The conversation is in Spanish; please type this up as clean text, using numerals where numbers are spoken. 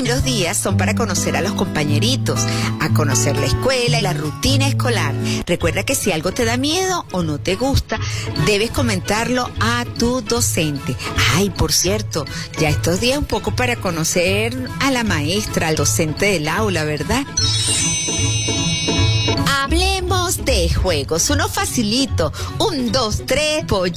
los días son para conocer a los compañeritos, a conocer la escuela y la rutina escolar. Recuerda que si algo te da miedo o no te gusta, debes comentarlo a tu docente. Ay, por cierto, ya estos días un poco para conocer a la maestra, al docente del aula, ¿verdad? Hablemos de juegos. Uno facilito. 1, 2, 3, pollo.